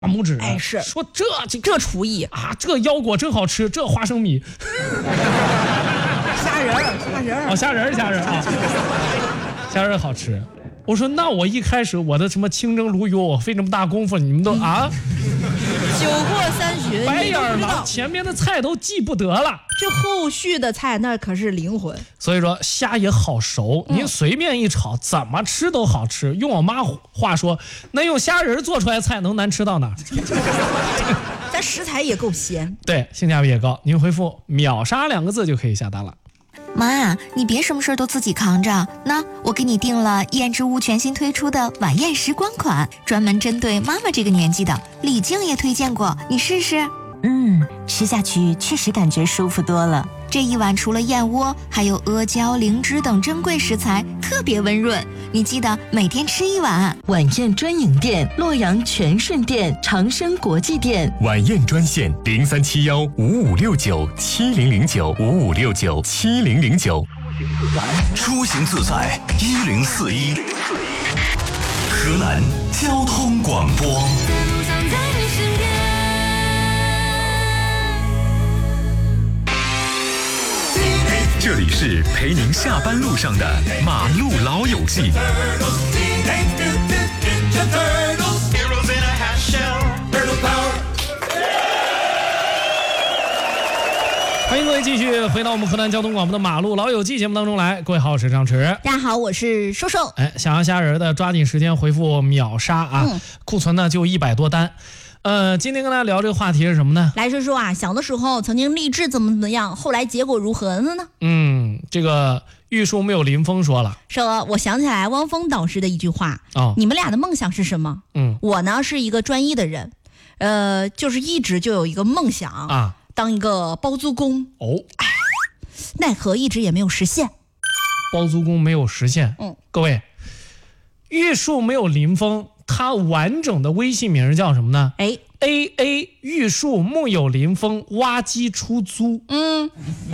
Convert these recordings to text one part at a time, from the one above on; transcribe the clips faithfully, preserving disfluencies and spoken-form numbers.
拇指， 哎，是说这这这厨艺啊，这腰果真好吃，这花生米， 虾仁儿，虾仁儿， 哦，虾仁儿，虾仁儿啊，虾仁儿好吃。我说那我一开始我的什么清蒸鲈鱼，我费这么大功夫，你们都啊， 酒过三巡， 白眼狼，前面的菜都记不得了。 这后续的菜那可是灵魂。 所以说虾也好熟，您随便一炒，怎么吃都好吃。用我妈话说，那用虾仁做出来的菜能难吃到哪儿？ 咱食材也够鲜， 对，性价比也高。您回复秒杀两个字就可以下单了。 妈，你别什么事都自己扛着，那我给你订了燕之屋全新推出的晚宴时光款，专门针对妈妈这个年纪的，李静也推荐过，你试试。 嗯，吃下去确实感觉舒服多了。 这一碗除了燕窝，还有阿胶、灵芝等珍贵食材，特别温润。你记得每天吃一碗。 晚宴专营店：洛阳全顺店、长生国际店。 晚宴专线：零三七幺五五六九七零零九五五六九七零零九。 出行自在一零四一，河南交通广播。 这里是陪您下班路上的马路老友记。 欢迎各位继续回到我们河南交通广播的马路老友记节目当中来。各位好，我是张弛。 大家好，我是瘦瘦。 哎，想要虾仁的抓紧时间回复秒杀啊！嗯、库存呢就一百多单。呃，今天跟大家聊这个话题是什么呢？ 来说说啊，小的时候曾经立志怎么怎么样，后来结果如何了呢？ 嗯，这个玉树没有临风说了。 说，我想起来汪峰导师的一句话哦，你们俩的梦想是什么？嗯，我呢是一个专一的人，呃，就是一直就有一个梦想啊，当一个包租公哦，哎，奈何一直也没有实现。 包租公没有实现。嗯，各位，玉树没有临风。它完整的微信名叫什么呢？哎 ，A A 玉树木有临风挖机出租。嗯，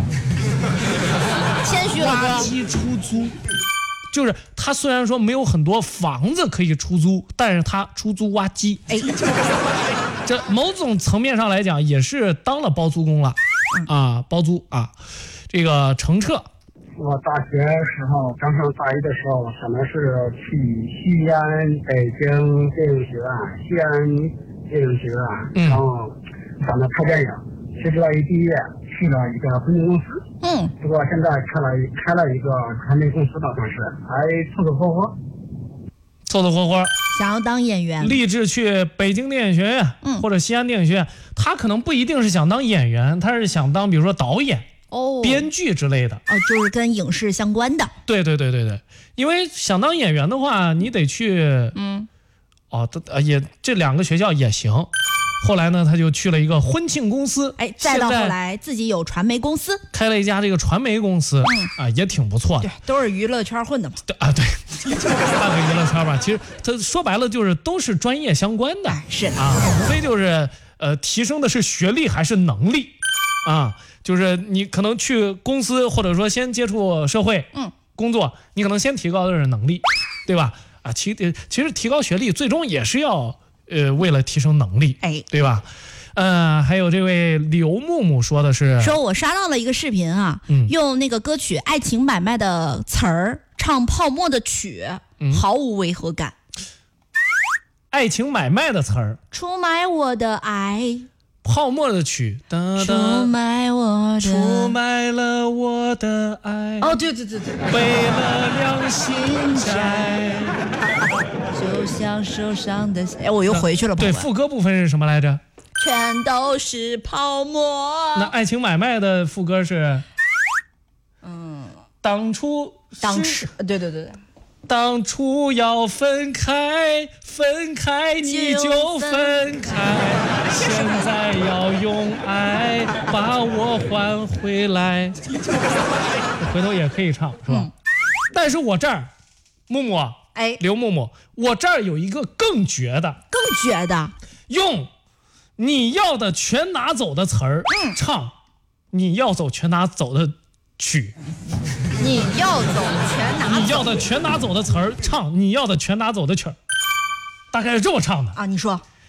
谦虚了哥。 挖机出租，就是他虽然说没有很多房子可以出租，但是他出租挖机。哎，这某种层面上来讲也是当了包租公了。啊，包租啊，这个程澈。 我大学时候刚上大一的时候，想的是去西安、北京电影学院、西安电影学院，嗯、然后想着拍电影。谁知道一毕业去了一个婚庆公司，嗯，不过现在开了开了一个传媒公司的同时，还凑凑合合， 凑凑合合， 想要当演员， 立志去北京电影学院，嗯，或者西安电影学院。他可能不一定是想当演员，他是想当比如说导演。哦，编剧之类的哦，就是跟影视相关的。 对对对对对，因为想当演员的话，你得去，嗯，哦，也这两个学校也行。后来呢，他就去了一个婚庆公司， 哎，再到后来自己有传媒公司， 开了一家这个传媒公司，嗯啊，也挺不错的。 对，都是娱乐圈混的嘛。 对啊，对，半个娱乐圈吧。其实他说白了就是都是专业相关的， 哎、是啊，无非就是呃提升的是学历还是能力啊。就是你可能去公司，或者说先接触社会，嗯，工作，你可能先提高的是能力，对吧？啊，其其实提高学历最终也是要呃为了提升能力，哎，对吧？呃，还有这位刘木木说的是， 说我刷到了一个视频啊，嗯、用那个歌曲《爱情买卖》的词儿唱泡沫的曲，嗯、毫无违和感。 爱情买卖的词儿， 出卖我的爱。 泡沫的曲， 哒哒出卖我的， 出卖了我的爱。 哦，对对对对， 背了良心债， 就像受伤的。哎，我又回去了。 对，副歌部分是什么来着？ 全都是泡沫。 那爱情买卖的副歌是，嗯，当初， 当初，对对对对。 当初要分开，分开你就分开，现在要用爱把我还回来。回头也可以唱，是吧？嗯、但是我这儿，木木，哎，刘木木，我这儿有一个更绝的， 更绝的， 用你要的全拿走的词儿、嗯、唱，你要走全拿走的曲。 你要走全拿走， 你要的全拿走的词儿唱，你要的全拿走的曲儿，大概是这么唱的啊。你说，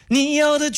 你要的